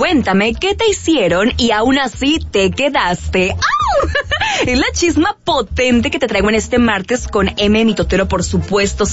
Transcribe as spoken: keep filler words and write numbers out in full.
Cuéntame qué te hicieron y aún así te quedaste. ¡Au! Es la chisma potente que te traigo en este martes con M. Mitotero, por supuesto.